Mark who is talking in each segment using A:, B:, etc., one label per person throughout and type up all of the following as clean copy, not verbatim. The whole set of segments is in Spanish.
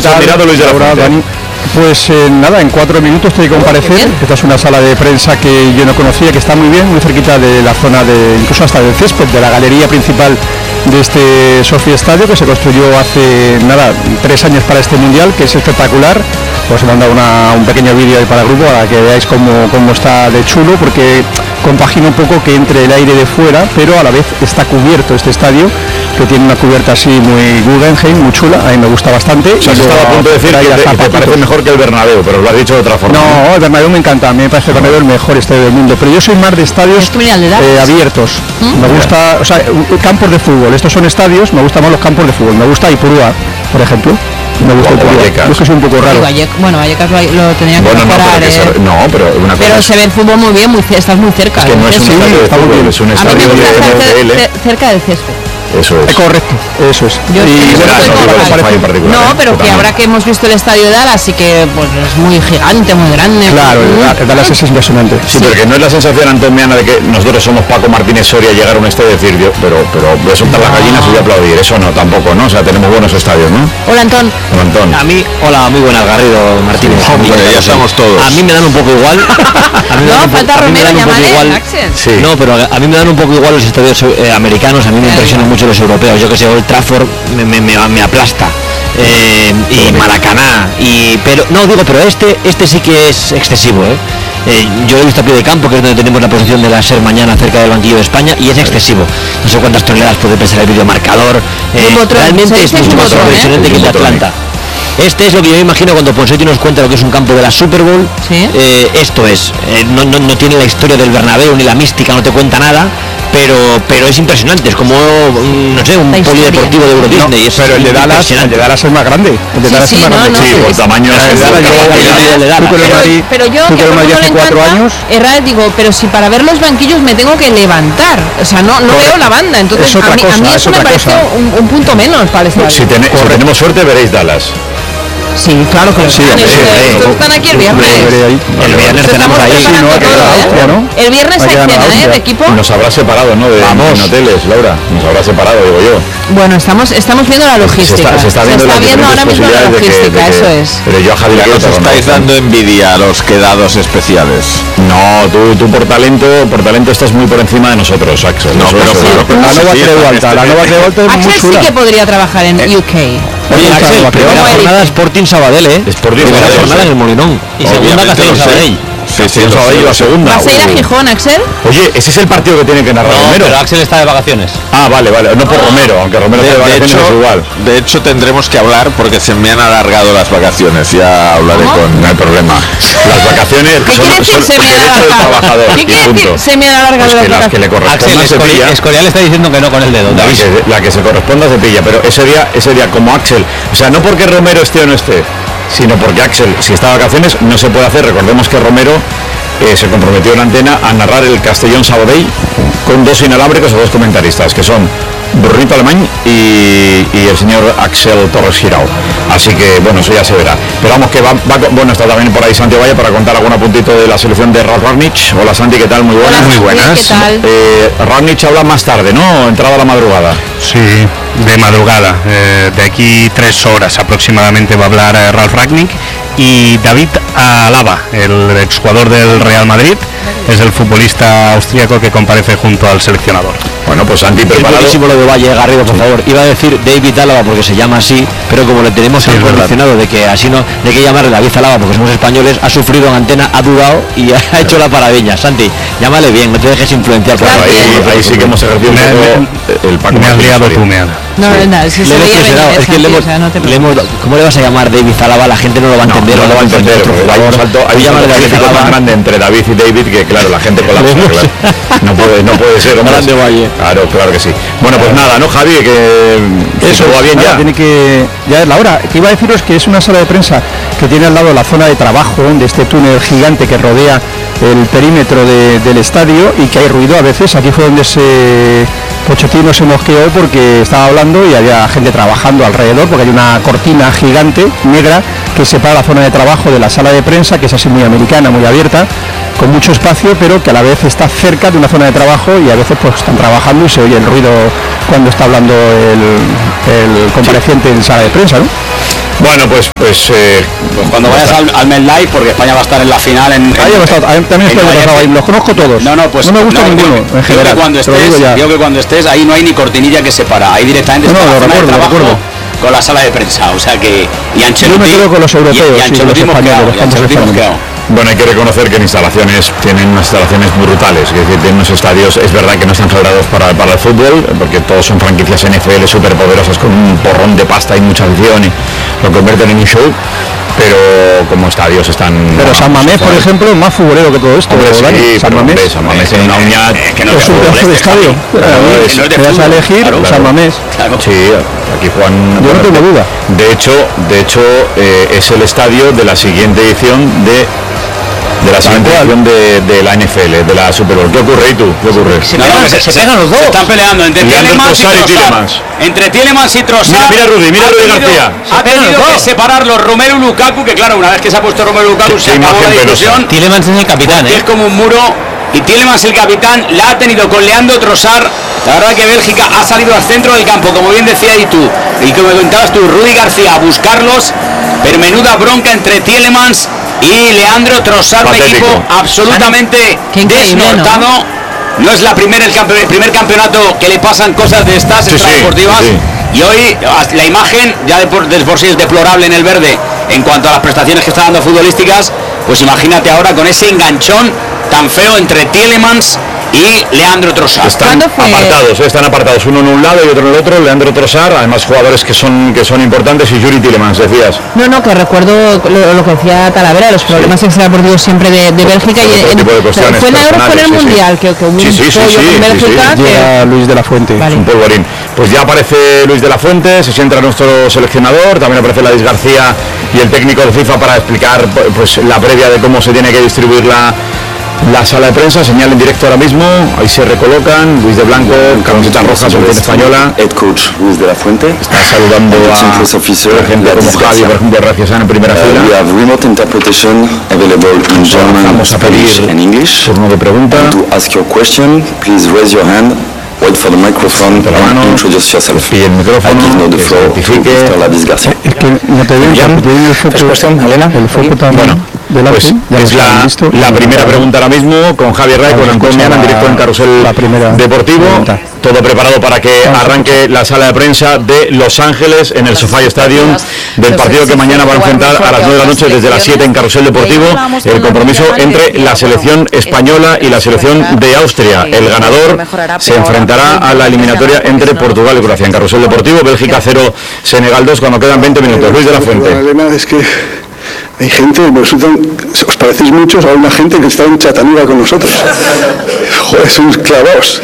A: Mucho admirado Luis de la Fuente.
B: Dani. Pues nada, en 4 minutos tengo que comparecer. Esta es una sala de prensa que yo no conocía, que está muy bien, muy cerquita de la zona de, incluso hasta del césped, de la galería principal de este Sofía Estadio, que se construyó hace 3 años para este mundial, que es espectacular. Os he mandado un pequeño vídeo ahí para el grupo para que veáis cómo está de chulo, porque compagina un poco que entre el aire de fuera, pero a la vez está cubierto este estadio, que tiene una cubierta así muy Guggenheim, muy chula, a mí me gusta bastante.
A: O sea, estaba a punto de decir que te parece mejor que el Bernabéu, pero lo has dicho de otra forma.
B: No, el Bernabéu me encanta, a mí me parece el Bernabéu el mejor estadio del mundo, pero yo soy más de estadios abiertos. Me gusta, o sea, campos de fútbol, estos son estadios, me gustan más los campos de fútbol, me gusta Ipurúa, por ejemplo. Me gusta Vallecas. Yo es que soy un poco raro.
C: Bueno, Vallecas lo tenía que mejorar. Pero se ve el fútbol muy bien, estás muy cerca.
A: Es que no es un estadio de fútbol, es un estadio de
C: cerca del césped.
A: Eso es.
B: Correcto, eso es.
C: No, pero que ahora que hemos visto el estadio de Dallas, y que pues es muy gigante, muy grande.
B: Claro, el Dallas es impresionante.
A: Sí, pero que no es la sensación, Antoniana, de que nosotros somos Paco Martínez Soria, llegar a un estadio y decir, pero voy a soltar las gallinas y voy a aplaudir. Eso no, tampoco, ¿no? O sea, tenemos buenos estadios, ¿no?
C: Hola, Antón.
A: Hola, Antón.
D: Hola, muy buenas, Garrido, Martínez.
A: Ya estamos todos.
D: A mí me dan un poco igual.
C: No, falta Romero, llámale, Axel.
D: Sí. No, pero a mí me dan un poco igual los estadios americanos, a mí me impresionan mucho los europeos. Yo que sé, Old Trafford me aplasta. Y Maracaná, pero este sí que es excesivo, yo he visto a pie de campo, que es donde tenemos la posición de la SER mañana cerca del banquillo de España, y es excesivo. No sé cuántas toneladas puede pesar el videomarcador. Realmente es mucho más profesional que el de Atlanta. Este es lo que yo me imagino cuando Ponseti nos cuenta lo que es un campo de la Super Bowl.
C: ¿Sí?
D: Esto es, no tiene la historia del Bernabéu ni la mística, no te cuenta nada, pero es impresionante, es como, no sé, un polideportivo de Euro Disney.
B: Pero el de Dallas es más grande. El de Dallas es más grande.
A: Sí, por tamaño es
C: pero yo, que no hace 4 años, digo, pero si para ver los banquillos me tengo que levantar, o sea, no veo la banda, entonces a mí eso me parece un punto menos para el estadio.
A: Si tenemos suerte veréis Dallas.
C: Sí, claro que sí. Están aquí el viernes.
D: El viernes tenemos ahí,
C: El viernes hay cena, de equipo.
A: Nos habrá separado, ¿no? En hoteles, Laura. Nos habrá separado, digo yo.
C: Bueno, estamos viendo la logística.
A: Se está viendo
C: ahora mismo la logística, eso es.
A: Pero yo a Javier
E: os estáis dando envidia a los quedados especiales.
A: No, tú por talento estás muy por encima de nosotros, Axel.
B: No, pero la nueva Creualta es muy chula.
C: Axel sí que podría trabajar en UK.
D: Oye, Axel, primera jornada Sporting Sabadell, primera jornada en el Molinón. Y segunda Castellón Sabadell.
A: Sabadell la segunda.
C: ¿Vas a ir a Gijón, Axel?
A: Oye, ese es el partido que tiene que narrar Romero.
D: Pero Axel está de vacaciones.
A: Ah, vale, no por Romero, aunque Romero esté de vacaciones es igual.
E: De hecho, tendremos que hablar porque se me han alargado las vacaciones. Ya hablaré con...
A: No hay problema. Las vacaciones son derecho del trabajador.
C: ¿Qué quiere decir? Se me han alargado las vacaciones.
A: Que le corresponda se pilla.
D: Escorial está diciendo que no con el dedo.
A: La que se corresponda se pilla, pero ese día como Axel, o sea, no porque Romero esté o no esté, sino porque Axel, si está de vacaciones, no se puede hacer. Recordemos que Romero se comprometió en antena a narrar el Castellón Sabadell con 2 inalámbricos o 2 comentaristas, que son Burrito Alemán y el señor Axel Torres Girao. Así que, bueno, eso ya se verá. Pero vamos, que bueno, está también por ahí Santi Valle para contar algún puntito de la selección de Ralf Rangnick. Hola, Santi, ¿qué tal? Muy buenas.
C: Hola,
A: muy buenas.
C: ¿qué tal?
A: Rangnick habla más tarde, ¿no? Entrada a la madrugada.
F: Sí, de madrugada. De aquí 3 horas aproximadamente va a hablar Ralf Rangnick. Y David Alaba, el exjugador del Real Madrid, es el futbolista austríaco que comparece junto al seleccionador.
A: Bueno, pues Santi, preparado.
D: Buenísimo lo de Valle, Garrido, por favor. Iba a decir David Alaba porque se llama así, pero como le tenemos tan condicionado de que así no, de que llamarle David Alaba porque somos españoles, ha sufrido en antena, ha dudado y ha hecho la paraveña. Santi, llámale bien, no te dejes influenciar.
A: Claro, ahí sí que hemos ejercido un poco el Paco.
F: Me has liado tú, me has.
C: No, si se veía venir,
D: es que ¿cómo le vas a llamar David Alaba? La gente no lo va a entender.
A: No lo va a entender. Hay un salto más grande entre David y David que, claro, la gente colapsa. Claro. No puede ser.
D: Grande Valle.
A: Claro que sí. Bueno, pues nada, ¿no, Javi? Que eso va bien ya.
B: Ya es la hora. Que iba a deciros que es una sala de prensa que tiene al lado la zona de trabajo de este túnel gigante que rodea el perímetro del estadio y que hay ruido a veces. Aquí fue donde Pochettino se mosqueó porque estaba hablando y había gente trabajando alrededor, porque hay una cortina gigante negra que separa la zona de trabajo de la sala de prensa, que es así muy americana, muy abierta, con mucho espacio, pero que a la vez está cerca de una zona de trabajo y a veces pues están trabajando y se oye el ruido cuando está hablando el compareciente en sala de prensa, ¿no?
A: Bueno, pues
G: cuando vayas al MetLife, porque España va a estar en la final también
B: los conozco todos.
G: No me gusta ninguno en general. Digo que cuando estés ahí no hay ni cortinilla que separa, ahí directamente está la zona de trabajo con la sala de prensa, o sea que
B: yo me quedo con los europeos y los españoles.
A: Bueno, hay que reconocer que tienen unas instalaciones brutales, es decir, tienen unos estadios, es verdad que no están calibrados para el fútbol, porque todos son franquicias NFL súper poderosas con un porrón de pasta y mucha afición y lo convierten en un show, pero como estadios están...
B: Pero San Mamés, por ejemplo, es más futbolero que todo esto.
A: Sí, San Mamés tiene una uña...
B: que no es un pedazo de estadio. Si vas a elegir, San Mamés.
A: Sí, aquí juegan...
B: Yo no tengo duda.
A: De hecho, es el estadio de la siguiente edición de la la NFL, de la Super Bowl. ¿Qué ocurre ahí tú? ¿Qué ocurre?
G: Se pegan los dos. Se están peleando entre Tielemans y Trossard.
A: Mira Rudy García.
G: Ha tenido que separarlos Romelu Lukaku, que claro, una vez que se ha puesto Romelu Lukaku se acabó la discusión.
D: Tielemans es el capitán,
G: es como un muro. Y Tielemans, el capitán, la ha tenido con Leandro Trossard. La verdad que Bélgica ha salido al centro del campo, como bien decía y como comentabas tú, Rudy García, a buscarlos. Pero menuda bronca entre Tielemans y Leandro Trossard, un equipo absolutamente desnortado. No es el primer campeonato que le pasan cosas de estas extradeportivas. Y hoy la imagen, ya de por sí es deplorable en el verde en cuanto a las prestaciones que está dando futbolísticas, pues imagínate ahora con ese enganchón tan feo entre Tielemans y Leandro Trossard.
A: Están apartados, uno en un lado y otro en el otro. Leandro Trossard, además jugadores que son importantes, y Yuri Tielemans, decías.
C: No, que recuerdo lo que decía Talavera, los problemas extradeportivos siempre de Bélgica, fue en el Mundial que hubo un pollo con Bélgica.
B: Llega Luis de la Fuente.
A: Vale. Un polvorín. Pues ya aparece Luis de la Fuente, se sienta nuestro seleccionador, también aparece Ladis García y el técnico de FIFA para explicar pues la previa de cómo se tiene que distribuir la sala de prensa. Señal en directo ahora mismo, ahí se recolocan Luis de Blanco, camiseta roja, selección española.
H: Head coach Luis de la Fuente
A: está saludando a gente como Javi, por ejemplo, Raciasán en primera fila.
H: We have remote interpretation available in German, Spanish and English.
A: Turno de pregunta.
H: To ask your question, please raise your hand. Wait for the microphone and introduce yourself.
A: Y el micrófono,
H: I give now the floor to Mr. Ladis García.
B: Es que no te veo, el foco
A: bueno, pues es la primera pregunta ahora mismo con Javier Ray, con Antonio en directo en Carrusel Deportivo. Todo preparado para que arranque la sala de prensa de Los Ángeles en el SoFi Stadium del partido que mañana va a enfrentar a las 9 de la noche desde las 7 en Carrusel Deportivo, el compromiso entre la selección española y la selección de Austria. El ganador se enfrentará a la eliminatoria entre Portugal y Croacia en Carrusel Deportivo. Bélgica 0, Senegal 2 cuando quedan 20 minutos. Luis de la Fuente.
I: Es que hay gente, os parecéis muchos a una gente que está en Chattanooga con nosotros. Joder, sois clavados.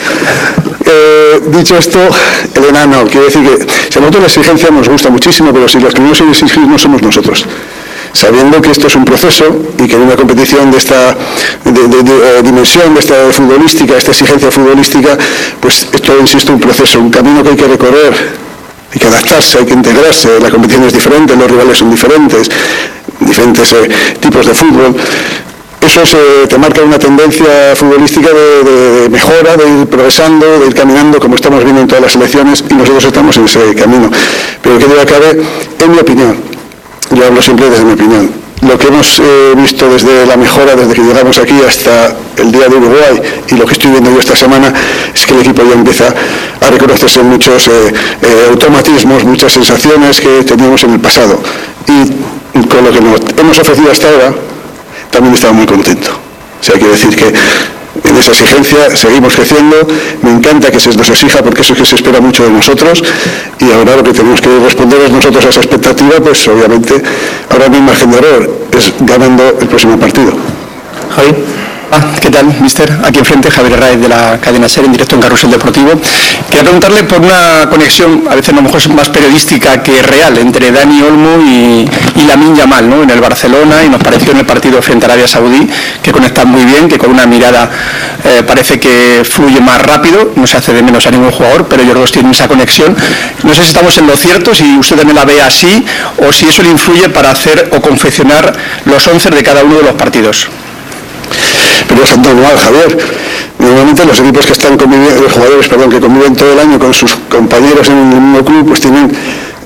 I: Dicho esto, Elena, no, quiero decir que si a nosotros la exigencia nos gusta muchísimo, pero si los que no se exigir no somos nosotros. Sabiendo que esto es un proceso y que en una competición de esta dimensión, de esta futbolística, esta exigencia futbolística, pues esto, insisto, un proceso, un camino que hay que recorrer, hay que adaptarse, hay que integrarse, la competición es diferente, los rivales son diferentes tipos de fútbol. Eso te marca una tendencia futbolística de mejora, de ir progresando, de ir caminando, como estamos viendo en todas las selecciones, y nosotros estamos en ese camino. Pero que duda cabe, en mi opinión, yo hablo siempre desde mi opinión, lo que hemos visto desde la mejora, desde que llegamos aquí hasta el día de Uruguay, y lo que estoy viendo yo esta semana, es que el equipo ya empieza a reconocerse en muchos automatismos, muchas sensaciones que teníamos en el pasado. Y con lo que nos hemos ofrecido hasta ahora, también estaba muy contento. O sea, quiero decir que en esa exigencia seguimos creciendo. Me encanta que se nos exija, porque eso es que se espera mucho de nosotros, y ahora lo que tenemos que responder es nosotros a esa expectativa, pues obviamente ahora no hay margen de error, es ganando el próximo partido.
B: Javi. ¿Qué tal, mister? Aquí enfrente, Javier Raez de la cadena SER en directo en Carrusel Deportivo. Quería preguntarle por una conexión, a veces a lo mejor es más periodística que real, entre Dani Olmo y Lamine Yamal, ¿no? En el Barcelona, y nos pareció en el partido frente a Arabia Saudí que conectan muy bien, que con una mirada parece que fluye más rápido, no se hace de menos a ningún jugador, pero yo creo que tienen esa conexión. No sé si estamos en lo cierto, si usted también la ve así, o si eso le influye para hacer o confeccionar los 11 de cada uno de los partidos.
I: Pero es normal, Javier. Normalmente los equipos que están conviviendo, los jugadores, que conviven todo el año con sus compañeros en el mismo club, pues tienen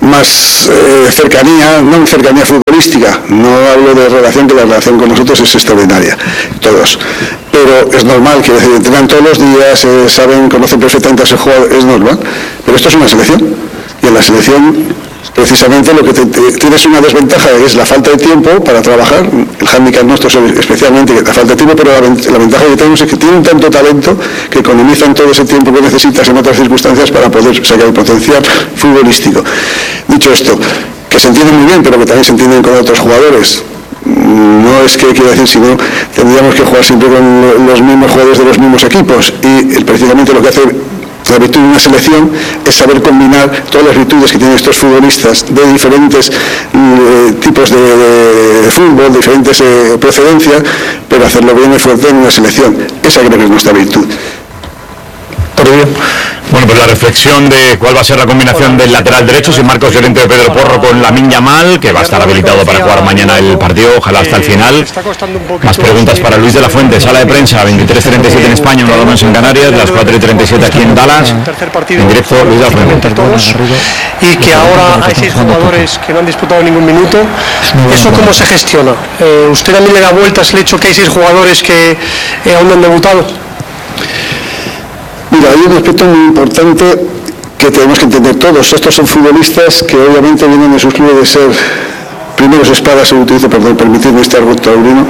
I: más cercanía, no cercanía futbolística, no hablo de relación, que la relación con nosotros es extraordinaria, todos, pero es normal, que entrenan todos los días, saben, conocen perfectamente a ese jugador, es normal, pero esto es una selección, y en la selección precisamente lo que tienes una desventaja es la falta de tiempo para trabajar, el hándicap nuestro es especialmente la falta de tiempo, pero la ventaja que tenemos es que tienen tanto talento que economizan todo ese tiempo que necesitas en otras circunstancias para poder sacar el potencial futbolístico. Dicho esto, que se entienden muy bien, pero que también se entienden con otros jugadores. No es que quiero decir, sino tendríamos que jugar siempre con los mismos jugadores de los mismos equipos, y precisamente lo que hace la virtud de una selección es saber combinar todas las virtudes que tienen estos futbolistas de diferentes tipos de fútbol, diferentes procedencias, pero hacerlo bien y fuerte en una selección. Esa creo que es nuestra virtud.
A: Bueno, pues la reflexión de cuál va a ser la combinación del lateral derecho, sin Marcos Llorente de Pedro Porro con Lamine Yamal, que va a estar habilitado para jugar mañana el partido, ojalá hasta el final. Más preguntas para Luis de la Fuente, sala de prensa, 23:37 en España, 1 menos en Canarias, las 4:37 aquí en Dallas. En directo, Luis de la Fuente.
J: Y que ahora hay 6 jugadores que no han disputado ningún minuto. ¿Eso cómo se gestiona? ¿Usted también le da vueltas el hecho que hay 6 jugadores que aún no han debutado?
I: Mira, hay un aspecto muy importante que tenemos que entender todos. Estos son futbolistas que obviamente vienen de sus clubes de ser primeros espadas, se utiliza, perdón, permitirme este argot taurino,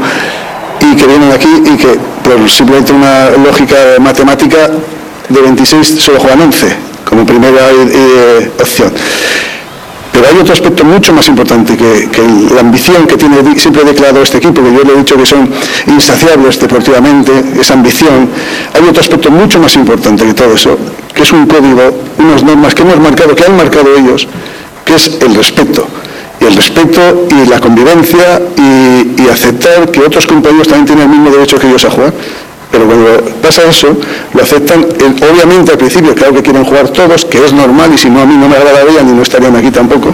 I: y que vienen aquí y que por simplemente una lógica matemática de 26 solo juegan 11 como primera opción. Pero hay otro aspecto mucho más importante que la ambición que tiene siempre declarado este equipo, que yo le he dicho que son insaciables deportivamente, esa ambición. Hay otro aspecto mucho más importante que todo eso, que es un código, unas normas que hemos marcado, que han marcado ellos, que es el respeto. Y el respeto y la convivencia y aceptar que otros compañeros también tienen el mismo derecho que ellos a jugar. Pero cuando pasa eso, lo aceptan, obviamente al principio, claro que quieren jugar todos, que es normal, y si no a mí no me agradaría, ni no estarían aquí tampoco.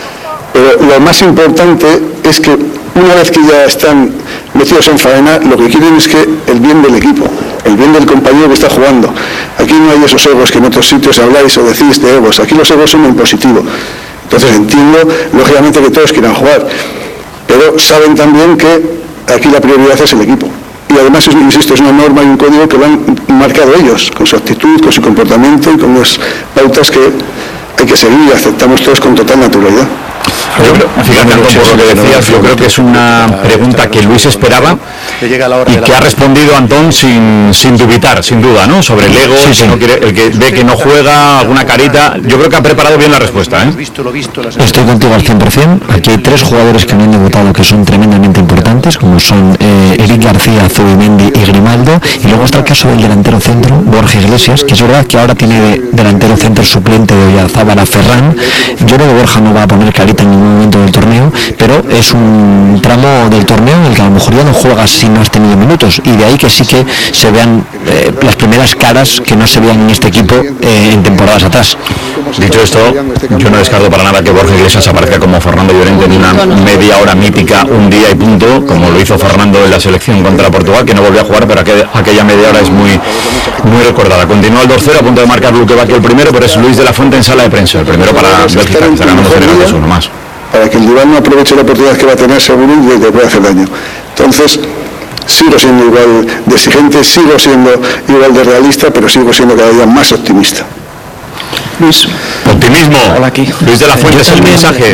I: Pero lo más importante es que una vez que ya están metidos en faena, lo que quieren es que el bien del equipo, el bien del compañero que está jugando. Aquí no hay esos egos que en otros sitios habláis o decís de egos, aquí los egos son en positivo. Entonces entiendo, lógicamente, que todos quieran jugar, pero saben también que aquí la prioridad es el equipo. Y además, insisto, es una norma y un código que lo han marcado ellos, con su actitud, con su comportamiento y con las pautas que hay que seguir y aceptamos todos con total naturalidad.
A: Yo creo, fíjate, por lo que decías, yo creo que es una pregunta que Luis esperaba y que ha respondido Antón sin dubitar, sin duda, ¿no? Sobre el ego, sí. El que ve que no juega, alguna carita. Yo creo que ha preparado bien la respuesta, ¿eh?
D: Estoy contigo al 100%. Aquí hay 3 jugadores que no han debutado que son tremendamente importantes, como son Eric García, Zubimendi y Grimaldo. Y luego está el caso del delantero centro, Borja Iglesias, que es verdad que ahora tiene delantero centro suplente de Oyarzábal a Ferran. Yo creo que Borja no va a poner carita en ningún momento del torneo, pero es un tramo del torneo en el que a lo mejor ya no juegas si no has tenido minutos, y de ahí que sí que se vean las primeras caras que no se vean en este equipo en temporadas atrás.
A: Dicho esto, yo no descarto para nada que Borja Iglesias aparezca como Fernando Llorente en una media hora mítica, un día y punto, como lo hizo Fernando en la selección contra Portugal, que no volvió a jugar, pero aquella media hora es muy recordada. Continúa el 2-0, a punto de marcar Luque Bacchio el primero, pero es Luis de la Fuente en sala de prensa, el primero para Bélgica, que está ganando 0-2-1 más.
I: Para que el rival no aproveche la oportunidad que va a tener seguro y le puede hacer daño. Entonces, sigo siendo igual de exigente, sigo siendo igual de realista, pero sigo siendo cada día más optimista.
A: Luis. Optimismo.
K: Hola, aquí.
A: Luis de la Fuente es el mensaje.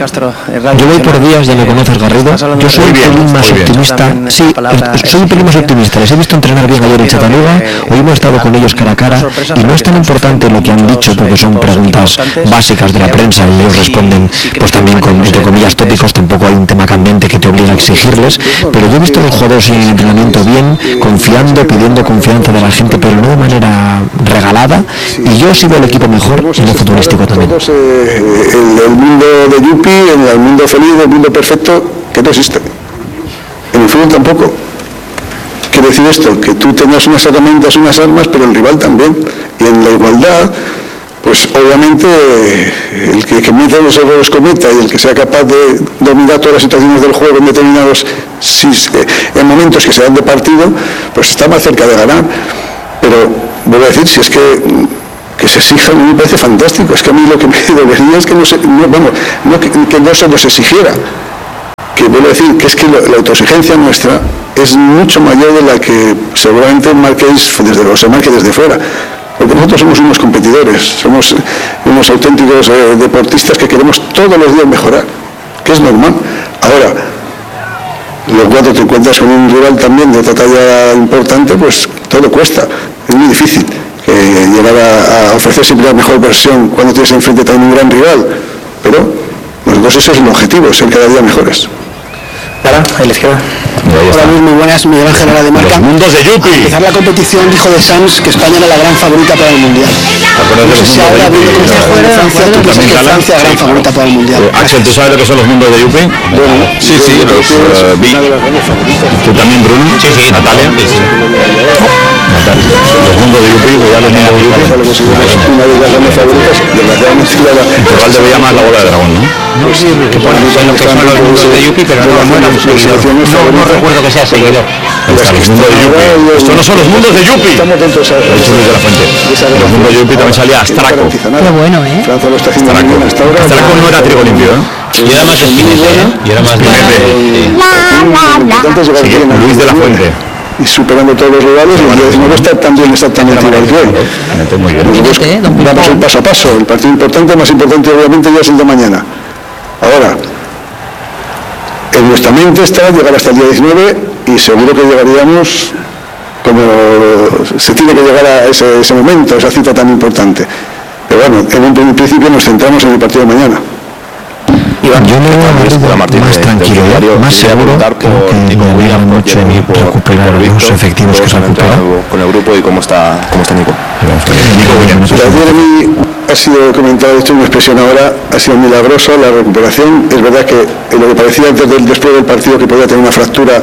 D: Yo voy por días, ya me conoces, Garrido. Yo soy un pelín más optimista. Sí, soy un pelín más optimista. Les he visto entrenar bien ayer en Chattanooga. Hoy hemos estado con ellos cara a cara y no es tan importante lo que han dicho, porque son preguntas básicas de la prensa y ellos responden pues también con, entre comillas, tópicos. Tampoco hay un tema candente que te obliga a exigirles, pero yo he visto a los jugadores en el entrenamiento bien, confiando, pidiendo confianza de la gente, pero no de manera regalada, y yo he sido el equipo mejor en lo futbolístico también.
I: El mundo de Yupi, el mundo feliz, el mundo perfecto, que no existe. En el fútbol tampoco. Quiere decir esto, que tú tengas unas herramientas, unas armas, pero el rival también. Y en la igualdad, pues obviamente el que cometa los errores cometa y el que sea capaz de dominar todas las situaciones del juego en determinados en momentos que se dan de partido, pues está más cerca de ganar. Pero vuelvo a decir, si es que que se exijan, me parece fantástico. Es que a mí lo que me debería es que no se nos exigiera. Que vuelvo a decir que es que la autoexigencia nuestra es mucho mayor de la que seguramente se marque desde fuera. Porque nosotros somos unos competidores, somos unos auténticos deportistas que queremos todos los días mejorar, que es normal. Ahora, los cuatro te encuentras con un rival también de otra talla importante, pues todo cuesta, es muy difícil llegar a ofrecer siempre la mejor versión cuando tienes enfrente también un gran rival, pero nosotros ese es el objetivo, ser cada día mejores.
K: Ahí a la izquierda. Hola Luis, muy buenas, Miguel Ángel de Marca.
A: Los mundos de Yupi.
K: Al empezar la competición dijo de Sanz que España era la gran favorita para el Mundial. No sé si ahora viendo cómo está jugando Francia, tú piensas que Francia es gran favorita para el Mundial.
A: Axel, ¿tú sabes lo que son los mundos de Yupi?
E: Bueno, sí, los vi.
A: ¿Tú también, Bruno? Sí, Natalia. Los mundos de Yupi, ya los mundos de Yupi.
I: Una de las grandes favoritas, desgraciadamente
A: Igual debe llamar la bola de dragón, ¿no?
K: Sí, que son los mundos de Yupi, pero no recuerdo que sea seguidor.
A: Los mundos de Yupi. Estos no son los mundos de Yupi.
I: Estamos atentos a
A: de la Fuente. Los mundos de Yupi también salía Astraco.
C: Qué bueno,
I: Francia lo está haciendo muy bien hasta ahora.
A: Astraco no era trigo limpio,
D: Y era más espinete, y era más
A: Luis de la Fuente.
I: Y superando todos los rivales, y el 19 está también exactamente igual que hoy. Nosotros vamos el paso a paso. El partido importante, más importante obviamente ya es el de mañana. Ahora, en nuestra mente está llegar hasta el día 19 y seguro que llegaríamos como se tiene que llegar a ese momento, esa cita tan importante. Pero bueno, en un principio nos centramos en el partido de mañana.
B: Yo le veo más tranquilo, más seguro, que me alegra mucho recuperar los efectivos que se han recuperado
E: con el grupo y cómo está Nico.
I: Jeremy ha sido comentado, esto es una expresión ahora, ha sido milagroso la recuperación. Es verdad que lo que parecía después del partido que podía tener una fractura,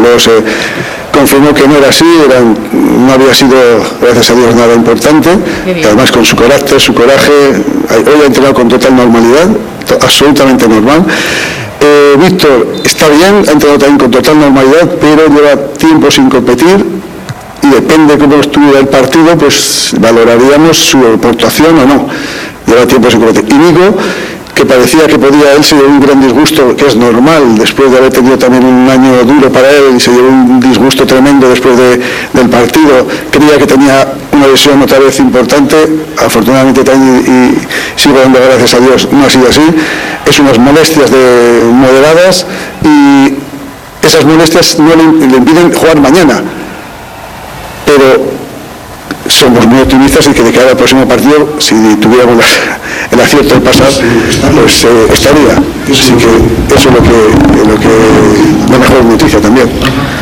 I: confirmó que no era así, no había sido, gracias a Dios, nada importante. Y además con su carácter, su coraje, hoy ha entrenado con total normalidad, absolutamente normal. Víctor está bien, ha entrenado también con total normalidad, pero lleva tiempo sin competir y depende de cómo estuviera el partido, pues valoraríamos su aportación o no. Lleva tiempo sin competir. Y Nico, que parecía que podía él, se llevó un gran disgusto, que es normal, después de haber tenido también un año duro para él, y se llevó un disgusto tremendo después del partido. Creía que tenía una lesión otra vez importante, afortunadamente también, y sigo dando gracias a Dios, no ha sido así. Es unas molestias moderadas, y esas molestias no le impiden jugar mañana, pero somos muy optimistas y que de cara al próximo partido, si tuviéramos el acierto del pasado, pues estaría. Así que eso es la mejor noticia también.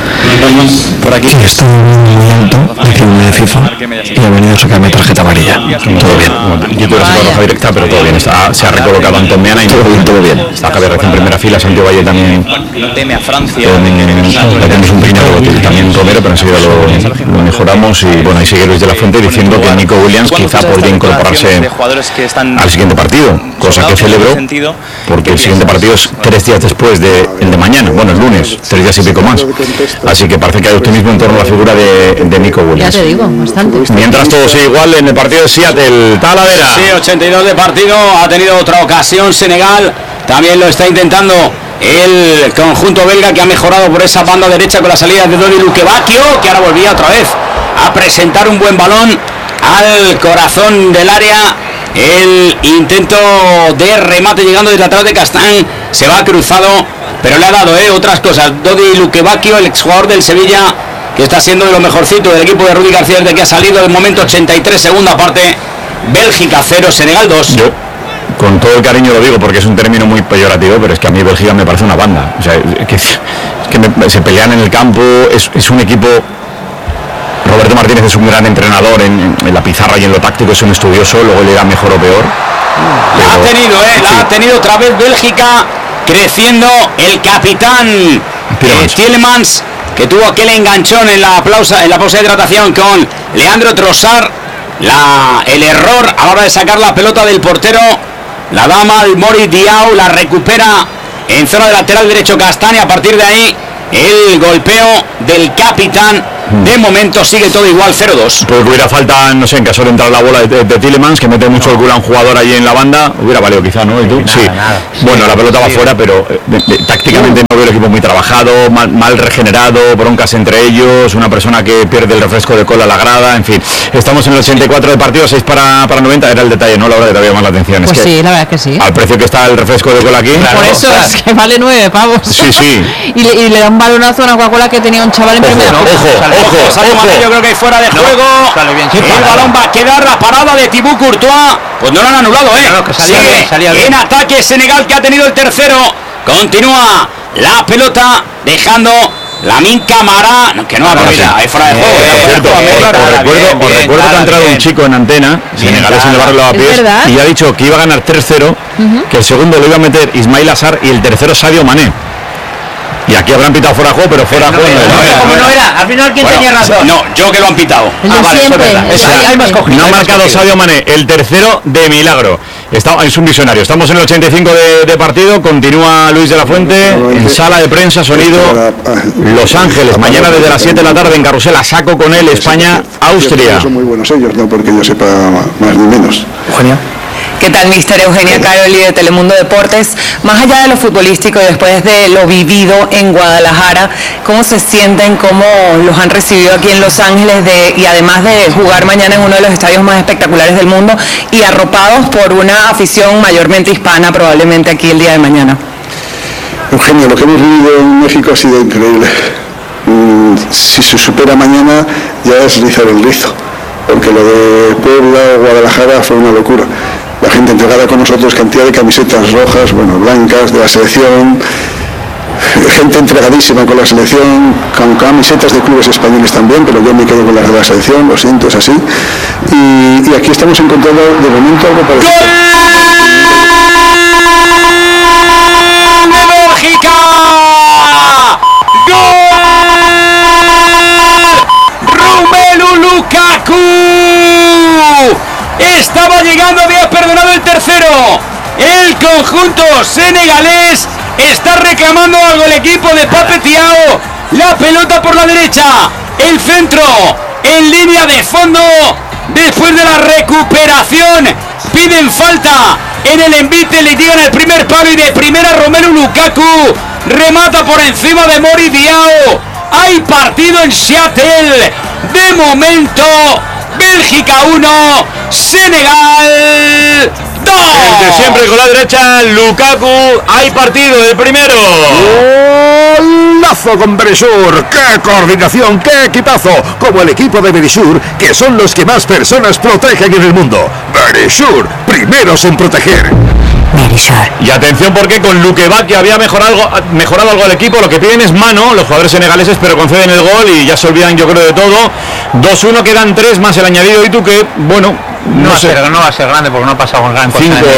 B: Por aquí. Sí, estoy muy alto, de FIFA, y ha venido a sacarme tarjeta amarilla. Todo bien.
A: Yo tuve la roja directa, pero todo bien. Se ha recolocado Antón Meana y todo bien. Está Javier en primera fila, Santiago Valle también.
G: No teme a Francia.
A: Tenemos un pequeño rebote, también Romero, pero enseguida lo mejoramos. Y bueno, ahí sigue Luis de la Fuente diciendo que Nico Williams quizá podría incorporarse al siguiente partido, cosa que celebro, porque el siguiente partido es 3 días después del de mañana, bueno, el lunes, 3 días y pico más. Así que parece que hay optimismo en torno a la figura de Nico Williams.
C: Ya te digo, bastante.
A: Mientras todo sigue igual en el partido de Seattle, Talavera.
G: Sí, 82 de partido, ha tenido otra ocasión Senegal, también lo está intentando el conjunto belga, que ha mejorado por esa banda derecha con la salida de Dodi Lukebakio, que ahora volvía otra vez a presentar un buen balón al corazón del área. El intento de remate llegando desde atrás de Castán, se va cruzado, pero le ha dado otras cosas. Dodi Lukebakio, el exjugador del Sevilla, que está siendo de lo mejorcito del equipo de Rudy García desde que ha salido. El momento 83, segunda parte, Bélgica 0, Senegal 2.
A: Yo, con todo el cariño lo digo porque es un término muy peyorativo, pero es que a mí Bélgica me parece una banda. O sea, se pelean en el campo, es un equipo. Roberto Martínez es un gran entrenador en la pizarra y en lo táctico, es un estudioso, luego le da mejor o peor.
G: La ha tenido otra vez Bélgica, creciendo el capitán Tielemans, que tuvo aquel enganchón en la pausa de hidratación con Leandro Trossard. El error a la hora de sacar la pelota del portero, la dama Mori Diaw la recupera en zona de lateral derecho Castaña. A partir de ahí el golpeo del capitán De momento sigue todo igual, 0-2.
A: Pues hubiera falta, no sé, en caso de entrar la bola de Tielemans, que mete mucho el culo a un jugador ahí en la banda, hubiera valido quizá, ¿no? ¿Y tú?
D: Nada,
A: sí.
D: nada.
A: Bueno, la pelota va fuera, pero tácticamente no veo el equipo muy trabajado, mal regenerado, broncas entre ellos, una persona que pierde el refresco de cola a la grada, en fin. Estamos en el 84 de partido, 6 para 90, era el detalle, ¿no? La hora que te había más la atención.
C: Pues
A: es que
C: sí, la verdad es que sí.
A: Al precio que está el refresco de cola aquí.
C: Por eso es que vale 9 pavos.
A: Sí, sí.
C: y le da un balonazo a una Coca-Cola que tenía un chaval en primera.
A: Ojo.
G: Sadio Mané, yo creo que hay fuera de juego. El balón va a quedar, la parada de Thibaut Courtois. Pues no lo han anulado, Salía bien. En ataque Senegal, que ha tenido el tercero. Continúa la pelota, dejando Lamine Camara, que no ha hay fuera de juego.
A: Os recuerdo que ha entrado un chico en antena, senegalés en el barrio de Lavapiés, y ha dicho que iba a ganar 3-0, que el segundo lo iba a meter Ismail Assar y el tercero Sadio Mané. Y aquí habrán pitado fuera de juego, pero fuera de juego
D: no era. Al final, ¿quién tenía razón?
G: No, yo que lo han pitado.
A: No ha marcado Sadio Mané, el tercero de milagro. Es un visionario. Estamos en el 85 de partido. Continúa Luis de la Fuente en sala de prensa, sonido Los Ángeles. Mañana desde las 7 de la tarde en Carrusel, a saco con él, España, Austria.
I: Son muy buenos ellos, no porque yo sepa más ni menos.
L: Eugenia. ¿Qué tal, mister? Eugenia Caroli de Telemundo Deportes. Más allá de lo futbolístico y después de lo vivido en Guadalajara, ¿cómo se sienten, cómo los han recibido aquí en Los Ángeles y además de jugar mañana en uno de los estadios más espectaculares del mundo y arropados por una afición mayormente hispana probablemente aquí el día de mañana?
I: Eugenia, lo que hemos vivido en México ha sido increíble. Si se supera mañana ya es rizar el rizo, porque lo de Puebla o Guadalajara fue una locura. La gente entregada con nosotros, cantidad de camisetas rojas, blancas, de la selección, gente entregadísima con la selección, con camisetas de clubes españoles también, pero yo me quedo con las de la selección, lo siento, es así. Y aquí estamos encontrando de momento algo parecido.
G: ¡Gol de Bélgica! ¡Gol! ¡Romelu Lukaku! Estaba llegando, había perdonado el tercero. El conjunto senegalés está reclamando algo el equipo de Pape Thiaw. La pelota por la derecha, el centro en línea de fondo. Después de la recuperación piden falta en el envite, le llegan el primer palo y de primera Romelu Lukaku remata por encima de Mori Diao. Hay partido en Seattle. De momento Bélgica 1, Senegal 2.
A: El de siempre con la derecha, Lukaku. Hay partido del primero.
M: Golazo con Verisur. ¡Qué coordinación! ¡Qué equipazo! Como el equipo de Verisur, que son los que más personas protegen en el mundo. Verisur, primeros en proteger.
A: Y atención, porque con Luqueba, que había mejorado algo el equipo, lo que piden es mano los jugadores senegaleses, pero conceden el gol y ya se olvidan, yo creo, de todo. 2-1, quedan 3 más el añadido. Y tú que, bueno,
D: no va a ser grande porque no ha pasado con gran cosa.
A: 5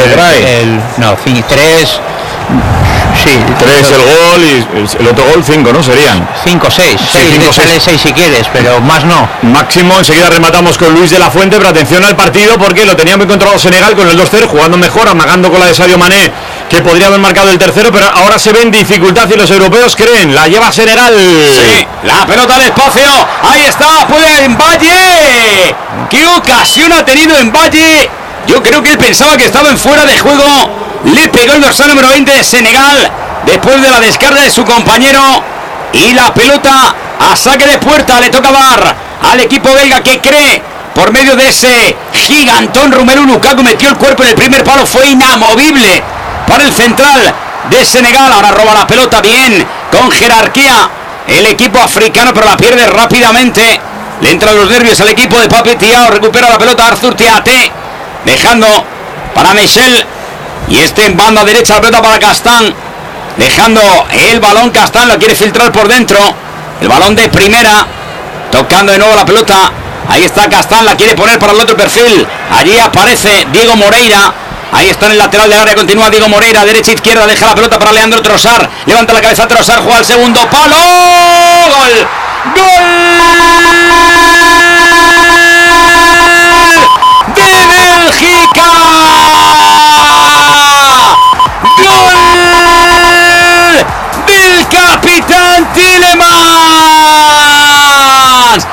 D: 3. Sí,
A: 3 el gol y el otro gol 5, ¿no? Serían
D: 5, 6. 6 si quieres, pero más no.
A: Máximo. Enseguida rematamos con Luis de la Fuente, pero atención al partido porque lo tenía muy controlado Senegal con el 2-0, jugando mejor, amagando con la de Sadio Mané, que podría haber marcado el tercero, pero ahora se ven dificultad y los europeos creen. La lleva Senegal.
G: Sí, la pelota al espacio. Ahí está, puede en Valle. ¿Qué ocasión ha tenido en Valle? Yo creo que él pensaba que estaba en fuera de juego. Le pegó el dorsal número 20 de Senegal después de la descarga de su compañero. Y la pelota a saque de puerta le toca dar al equipo belga, que cree por medio de ese gigantón. Romelu Lukaku metió el cuerpo en el primer palo, fue inamovible para el central de Senegal. Ahora roba la pelota bien, con jerarquía, el equipo africano, pero la pierde rápidamente. Le entran los nervios al equipo de Pape Thiaw. Recupera la pelota Arthur Théaté, dejando para Michel. Y en banda derecha, la pelota para Castán, dejando el balón. Castán lo quiere filtrar por dentro. El balón de primera, tocando de nuevo la pelota. Ahí está Castán, la quiere poner para el otro perfil. Allí aparece Diego Moreira. Ahí está en el lateral del área, continúa Diego Moreira, derecha izquierda, deja la pelota para Leandro Trossard. Levanta la cabeza Trossard, juega al segundo palo. ¡Gol! ¡Gol! ¡De Bélgica! ¡Gol del capitán Tielemans!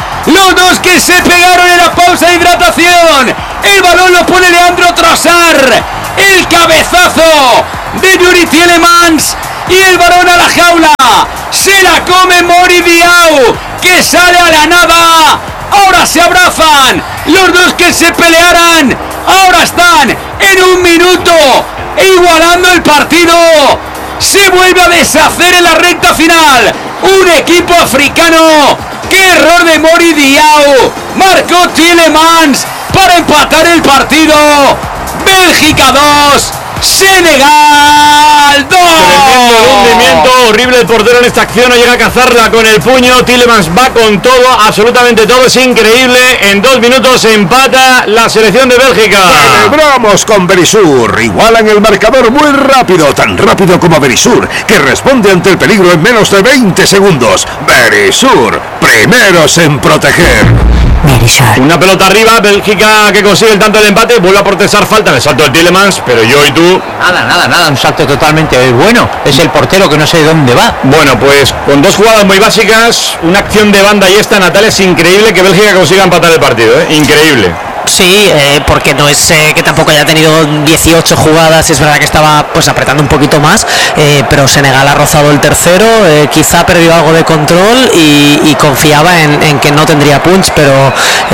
G: que se pegaron en la pausa de hidratación. El balón lo pone Leandro Trossard. El cabezazo de Yuri Tielemans. Y el balón a la jaula. Se la come Mori Diaw, que sale a la nada. Ahora se abrazan los dos que se pelearan. Ahora están en 1 minuto igualando el partido. Se vuelve a deshacer en la recta final un equipo africano. ¡Qué error de Mori Diaw! Marcó Tielemans para empatar el partido. Bélgica 2, Senegal 2.
A: Tremendo hundimiento, horrible el portero en esta acción, no llega a cazarla con el puño. Tielemans va con todo, absolutamente todo, es increíble. En 2 minutos empata la selección de Bélgica.
M: Celebramos con Verisur, igualan el marcador muy rápido, tan rápido como Verisur, que responde ante el peligro en menos de 20 segundos. Verisur, primeros en proteger.
A: Una pelota arriba, Bélgica que consigue el tanto del empate, vuelve a protestar falta en el salto de Tielemans, pero yo y tú...
D: Nada, un salto totalmente bueno, es el portero que no sé dónde va.
A: Bueno, pues con 2 jugadas muy básicas, una acción de banda y esta, Natalia, es increíble que Bélgica consiga empatar el partido, increíble.
N: Sí, porque no es que tampoco haya tenido 18 jugadas, es verdad que estaba pues apretando un poquito más, pero Senegal ha rozado el tercero, quizá ha perdido algo de control y confiaba en que no tendría punch, pero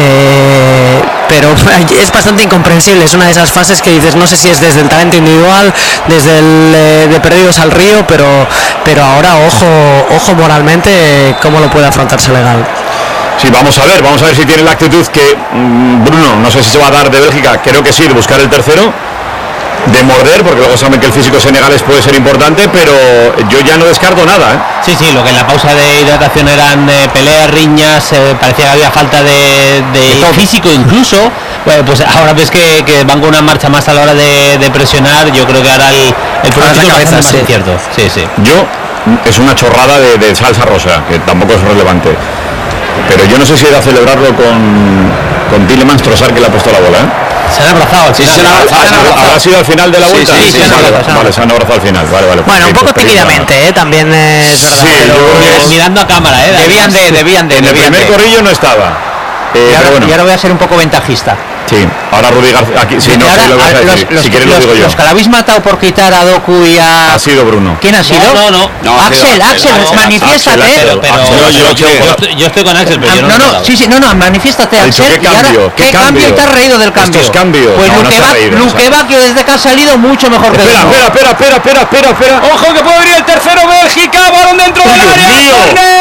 N: es bastante incomprensible, es una de esas fases que dices, no sé si es desde el talento individual, desde el de perdidos al río, pero ahora ojo moralmente cómo lo puede afrontar Senegal.
A: Sí, vamos a ver si tiene la actitud que Bruno, no sé si se va a dar de Bélgica, creo que sí, de buscar el tercero, de morder, porque luego saben que el físico senegalés puede ser importante, pero yo ya no descarto nada,
D: Sí, lo que en la pausa de hidratación eran peleas, riñas, parecía que había falta de físico incluso. Bueno, pues ahora ves que van con una marcha más a la hora de presionar. Yo creo que ahora el pronóstico es más incierto. Sí.
A: Yo, es una chorrada de salsa rosa, que tampoco es relevante. Pero yo no sé si era celebrarlo con Tielemans, Trossard, que le ha puesto la bola,
D: Se han abrazado.
A: Sí, se han abrazado. ¿Habrá sido al final de la vuelta?
N: Sí,
A: vale, se han abrazado al final. Vale.
N: Bueno, un poco tímidamente, también es verdad.
A: Sí,
N: pero
D: mirando a cámara,
N: Debían de.
A: En el primer corrillo no estaba.
D: Y ahora voy a ser un poco ventajista.
A: Sí, ahora Rudi García, aquí, sí, no,
D: ahora,
A: sí, lo vas a decir, si quieres lo digo yo.
D: Los que la habéis matado por quitar a Doku y a...
A: Ha sido Bruno.
D: ¿Quién ha sido?
A: No,
D: Axel, manifiéstate. Yo estoy con Axel, pero no, manifiéstate, Axel. ¿Qué cambio? Te has reído del cambio.
A: Estos cambios.
D: Pues Lukeba, que desde que ha salido mucho mejor que Bruno.
A: Espera.
G: Ojo que puede venir el tercero, Bélgica, balón dentro del área.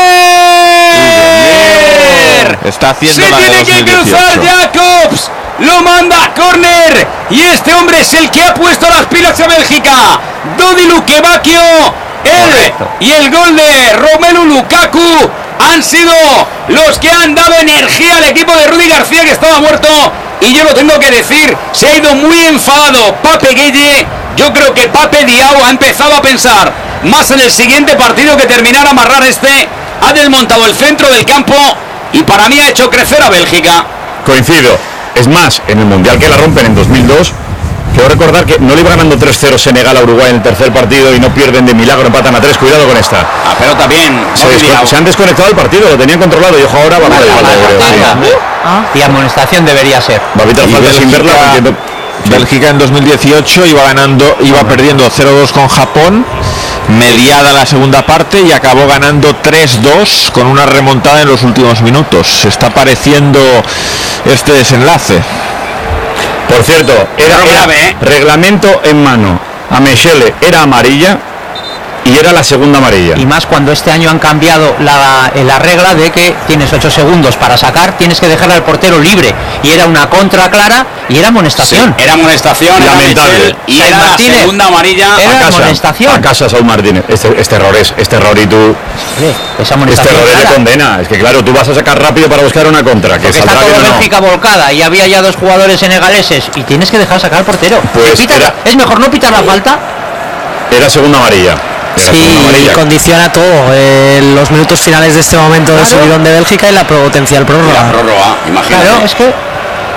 G: ¡Córner!
E: Está haciendo
G: se
E: la de
G: tiene
E: 2018.
G: que cruzar Jacobs, lo manda a córner y este hombre es el que ha puesto las pilas a Bélgica. Dodi Lukebakio, él y el gol de Romelu Lukaku han sido los que han dado energía al equipo de Rudi García, que estaba muerto. Y yo lo tengo que decir, se ha ido muy enfadado Pape Gueye. Yo creo que Pape Diaw ha empezado a pensar más en el siguiente partido que terminar a amarrar este. Ha desmontado el centro del campo y para mí ha hecho crecer a Bélgica.
A: Coincido. Es más, en el Mundial que la rompen en 2002, quiero recordar que no le iba ganando 3-0 Senegal a Uruguay en el tercer partido y no pierden de milagro, empatan a 3. Cuidado con esta.
G: Pero también
A: se han desconectado el partido, lo tenían controlado y ojo ahora va a
D: y amonestación debería ser.
A: Va a evitar falta sin verla.
E: Bélgica en 2018 iba perdiendo 0-2 con Japón, mediada la segunda parte y acabó ganando 3-2 con una remontada en los últimos minutos. Se está pareciendo este desenlace.
A: Por cierto, era reglamento en mano. A Mechele era amarilla y era la segunda amarilla.
D: Y más cuando este año han cambiado la regla de que tienes 8 segundos para sacar, tienes que dejar al portero libre. Y era una contra clara y era amonestación.
G: Sí, era amonestación,
A: lamentable.
G: Y era la segunda amarilla.
D: Era amonestación.
A: A casa Saúl Martínez. Este error y tú.
D: Esa amonestación.
A: Este error de condena. Es que claro, tú vas a sacar rápido para buscar una contra. Que
D: está todo Bélgica volcada y había ya 2 jugadores senegaleses y tienes que dejar sacar al portero.
A: Pues
D: es mejor no pitar la falta.
A: Era segunda amarilla.
N: Sí, condiciona todo, los minutos finales de este momento de subidón de Bélgica y la potencial prórroga.
G: La prórroga, imagínate.
D: Claro, es que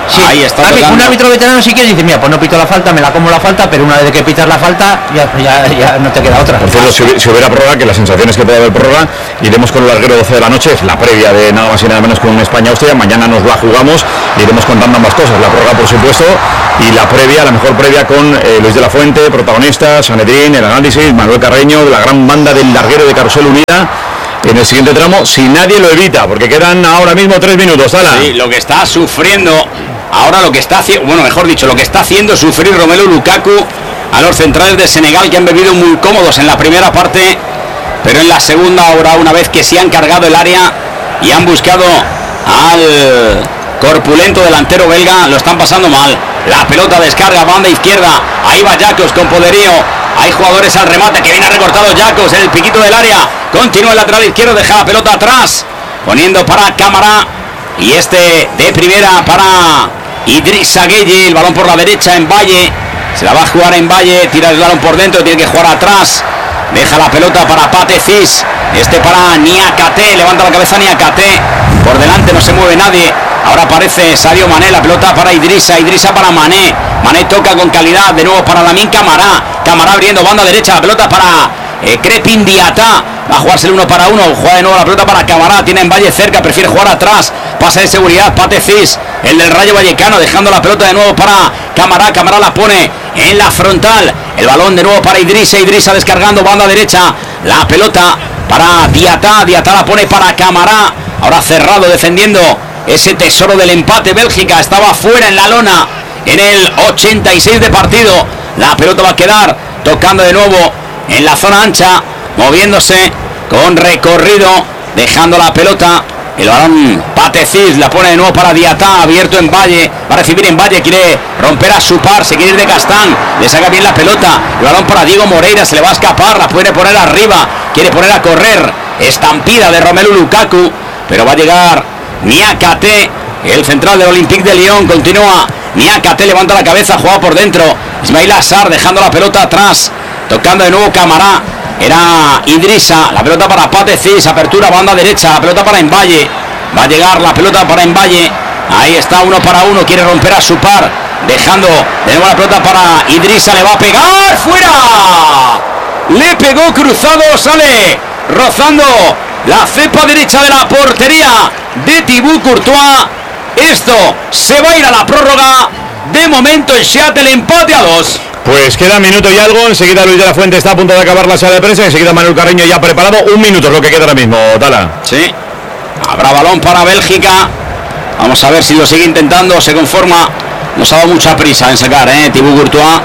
N: Sí.
G: Ahí está.
N: Un árbitro veterano si quiere dice, mira, pues no pito la falta, me la como la falta, pero una vez que pitas la falta ya no te queda otra.
A: Por cierto, si hubiera prórroga, que las sensaciones que puede haber prórroga, iremos con el larguero 12 de la noche, es la previa de nada más y nada menos con España-Austria. Mañana nos la jugamos y iremos contando ambas cosas, la prórroga por supuesto y la previa, la mejor previa con Luis de la Fuente, protagonistas, Sanedrín, el análisis, Manuel Carreño, la gran banda del larguero de Carrusel Unida. En el siguiente tramo, si nadie lo evita, porque quedan ahora mismo 3 minutos, Tala.
G: Sí, lo que está sufriendo, ahora lo que está haciendo, bueno, mejor dicho, lo que está haciendo sufrir Romelu Lukaku a los centrales de Senegal, que han bebido muy cómodos en la primera parte, pero en la segunda hora, una vez que se han cargado el área y han buscado al corpulento delantero belga, lo están pasando mal. La pelota descarga, banda izquierda, ahí va Jacobs con poderío. Hay jugadores al remate, que viene recortado Jacobs en el piquito del área. Continúa el lateral izquierdo, deja la pelota atrás, poniendo para Cámara. Y este de primera para Idrissa Gueye. El balón por la derecha en Valle. Se la va a jugar en Valle. Tira el balón por dentro, tiene que jugar atrás. Deja la pelota para Pathé Ciss. Este para Niakate. Levanta la cabeza Niakate. Por delante no se mueve nadie. Ahora aparece Sadio Mané, la pelota para Idrissa para Mané. Mané toca con calidad, de nuevo para Lamine Camara. Camara abriendo banda derecha, la pelota para Crépin Diata. Va a jugarse el 1 para 1, juega de nuevo la pelota para Camara. Tiene en Valle cerca, prefiere jugar atrás. Pasa de seguridad, Pathé Ciss, el del Rayo Vallecano, dejando la pelota de nuevo para Camara. Camara la pone en la frontal. El balón de nuevo para Idrissa descargando banda derecha. La pelota para Diata la pone para Camara. Ahora cerrado defendiendo ese tesoro del empate. Bélgica estaba fuera en la lona en el 86 de partido. La pelota va a quedar tocando de nuevo en la zona ancha, moviéndose con recorrido, dejando la pelota. El balón Pathé Ciss la pone de nuevo para Diata, abierto en Valle, va a recibir en Valle, quiere romper a su par, se quiere ir de Castán, le saca bien la pelota, el balón para Diego Moreira, se le va a escapar, la puede poner arriba, quiere poner a correr, estampida de Romelu Lukaku, pero va a llegar Niakate, el central del Olympique de Lyon. Continúa Niakate, levanta la cabeza, juega por dentro. Ismail Assar dejando la pelota atrás, tocando de nuevo Camara. Era Idrissa, la pelota para Pathé Ciss, apertura banda derecha, la pelota para Mbaye. Va a llegar la pelota para Mbaye. Ahí está, 1 para 1, quiere romper a su par, dejando de nuevo la pelota para Idrissa, le va a pegar, fuera. Le pegó cruzado, sale rozando la cepa derecha de la portería de Thibaut Courtois. Esto se va a ir a la prórroga. De momento el Seattle empate a 2.
A: Pues queda minuto y algo. Enseguida Luis de la Fuente está a punto de acabar la sala de prensa. Enseguida Manuel Carreño ya preparado. 1 minuto es lo que queda ahora mismo, Tala.
G: Sí, habrá balón para Bélgica. Vamos a ver si lo sigue intentando. Se conforma. Nos ha dado mucha prisa en sacar, Thibaut Courtois.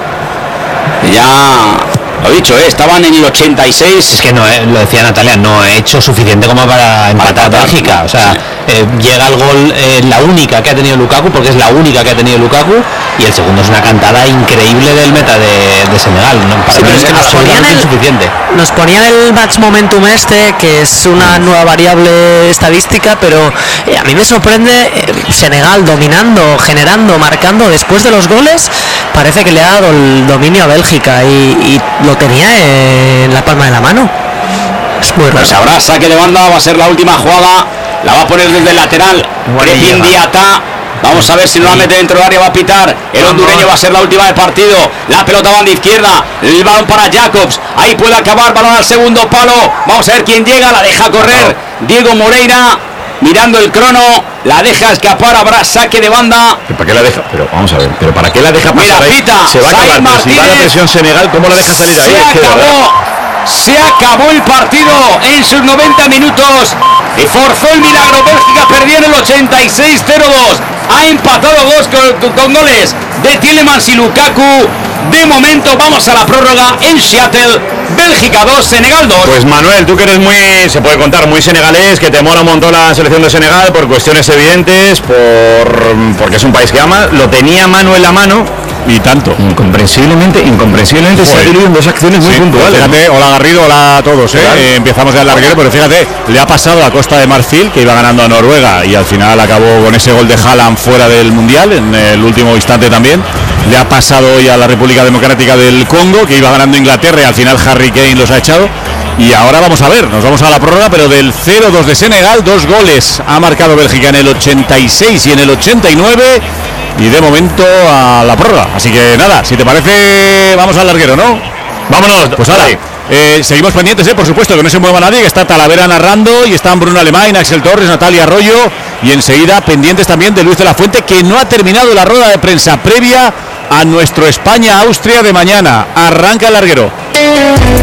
G: Ya lo dicho, estaban en el 86.
D: Es que no, lo decía Natalia, no he hecho suficiente como para empatar a Bélgica. O sea, llega el gol, la única que ha tenido Lukaku, porque es la única que ha tenido Lukaku, y el segundo es una cantada increíble del meta de Senegal. ¿No? Para mí es que
N: nos ponían el match momentum que es una nueva variable estadística, pero a mí me sorprende Senegal dominando, generando, marcando después de los goles. Parece que le ha dado el dominio a Bélgica y lo tenía en la palma de la mano. Es muy raro.
G: Pues ahora saque de banda, va a ser la última jugada, la va a poner desde el lateral Crépin Diata. Vamos a ver si no la mete dentro del área, va a pitar el hondureño, va a ser la última del partido. La pelota banda izquierda, el balón para Jacobs, ahí puede acabar, balón al segundo palo. Vamos a ver quién llega, la deja correr Diego Moreira, mirando el crono, la deja escapar, habrá saque de banda.
A: ¿Pero para qué la deja? Pero vamos a ver, ¿pero para qué la deja pasar?
G: Mira, pita,
A: se va a acabar, si va la presión Senegal, ¿cómo la deja salir ahí?
G: Se acabó el partido en sus 90 minutos y forzó el milagro. Bélgica perdió en el 86, 0-2. Ha empatado con goles de Tielemans y Lukaku. De momento vamos a la prórroga en Seattle. Bélgica 2, Senegal 2.
A: Pues Manuel, tú que eres muy, se puede contar, muy senegalés, que te mola un montón la selección de Senegal por cuestiones evidentes, porque es un país que ama. Lo tenía Manu en la mano. Y tanto. Incomprensiblemente se ha diluido en dos acciones muy puntuales.
O: Fíjate, hola Garrido, hola a todos. Empezamos ya el larguero, pero fíjate, le ha pasado a Costa de Marfil, que iba ganando a Noruega y al final acabó con ese gol de Haaland fuera del Mundial, en el último instante también. Le ha pasado hoy a la República Democrática del Congo, que iba ganando Inglaterra y al final Harry Kane los ha echado. Y ahora vamos a ver, nos vamos a la prórroga, pero del 0-2 de Senegal, 2 goles ha marcado Bélgica en el 86 y en el 89. y de momento a la prórroga. Así que nada, si te parece, vamos al larguero, ¿no?
A: Vámonos.
O: Pues ahora, seguimos pendientes, por supuesto, que no se mueva nadie, que está Talavera narrando y están Bruno Alemán, Axel Torres, Natalia Arroyo y enseguida pendientes también de Luis de la Fuente, que no ha terminado la rueda de prensa previa a nuestro España-Austria de mañana. Arranca el larguero.